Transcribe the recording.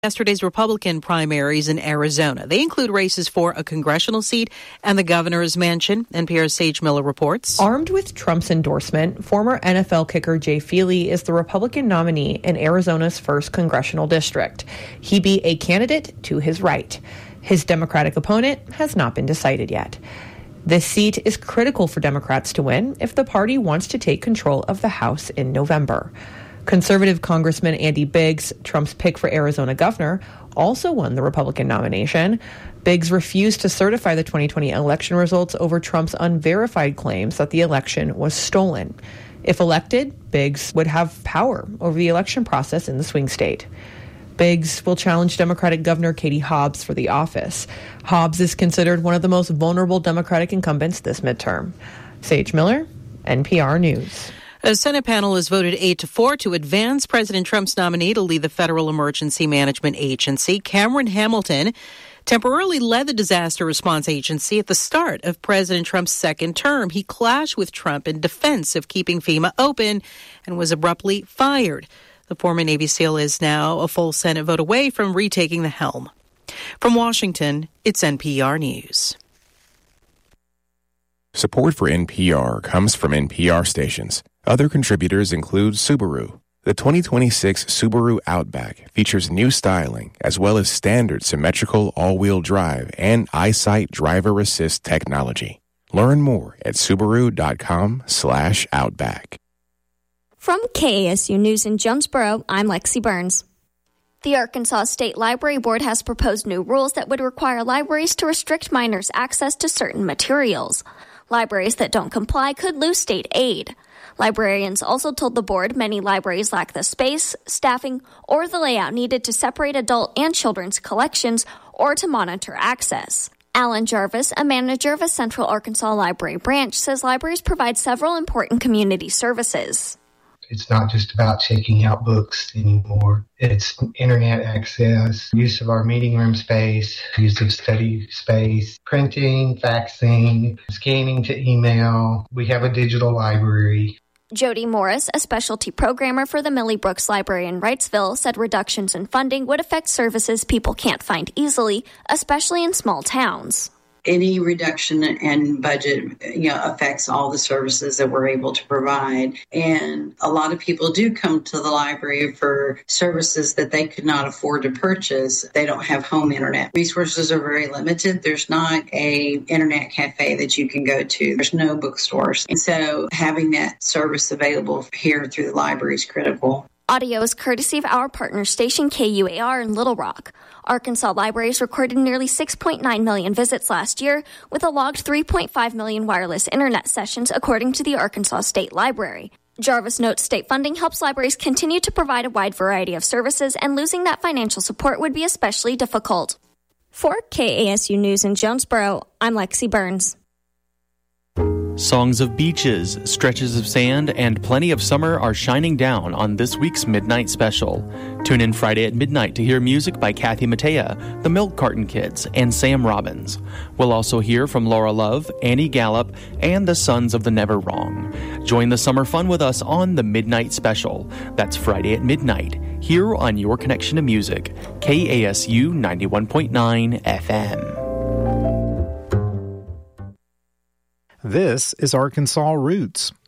Yesterday's Republican primaries in Arizona. They include races for a congressional seat and the governor's mansion. NPR's Sage Miller reports. Armed with Trump's endorsement, former NFL kicker Jay Feely is the Republican nominee in Arizona's 1st congressional district. He be a candidate to his right. His Democratic opponent has not been decided yet. This seat is critical for Democrats to win if the party wants to take control of the House in November. Conservative Congressman Andy Biggs, Trump's pick for Arizona governor, also won the Republican nomination. Biggs refused to certify the 2020 election results over Trump's unverified claims that the election was stolen. If elected, Biggs would have power over the election process in the swing state. Biggs will challenge Democratic Governor Katie Hobbs for the office. Hobbs is considered one of the most vulnerable Democratic incumbents this midterm. Sage Miller, NPR News. A Senate panel has voted 8-4 to advance President Trump's nominee to lead the Federal Emergency Management Agency. Cameron Hamilton temporarily led the disaster response agency at the start of President Trump's second term. He clashed with Trump in defense of keeping FEMA open and was abruptly fired. The former Navy SEAL is now a full Senate vote away from retaking the helm. From Washington, it's NPR News. Support for NPR comes from NPR stations. Other contributors include Subaru. The 2026 Subaru Outback features new styling as well as standard symmetrical all-wheel drive and EyeSight driver assist technology. Learn more at Subaru.com/Outback. From KASU News in Jonesboro, I'm Lexi Burns. The Arkansas State Library Board has proposed new rules that would require libraries to restrict minors' access to certain materials. Libraries that don't comply could lose state aid. Librarians also told the board many libraries lack the space, staffing, or the layout needed to separate adult and children's collections or to monitor access. Alan Jarvis, a manager of a Central Arkansas Library branch, says libraries provide several important community services. It's not just about checking out books anymore. It's internet access, use of our meeting room space, use of study space, printing, faxing, scanning to email. We have a digital library. Jody Morris, a specialty programmer for the Millie Brooks Library in Wrightsville, said reductions in funding would affect services people can't find easily, especially in small towns. Any reduction in budget, affects all the services that we're able to provide. And a lot of people do come to the library for services that they could not afford to purchase. They don't have home internet. Resources are very limited. There's not a internet cafe that you can go to. There's no bookstores. And so having that service available here through the library is critical. Audio is courtesy of our partner station KUAR in Little Rock. Arkansas libraries recorded nearly 6.9 million visits last year, with a logged 3.5 million wireless internet sessions, according to the Arkansas State Library. Jarvis notes state funding helps libraries continue to provide a wide variety of services, and losing that financial support would be especially difficult. For KASU News in Jonesboro, I'm Lexi Burns. Songs of beaches, stretches of sand, and plenty of summer are shining down on this week's Midnight Special. Tune in Friday at midnight to hear music by Kathy Mattea, the Milk Carton Kids, and Sam Robbins. We'll also hear from Laura Love, Annie Gallup, and the Sons of the Never Wrong. Join the summer fun with us on the Midnight Special. That's Friday at midnight, here on Your Connection to Music, KASU 91.9 FM. This is Arkansas Roots.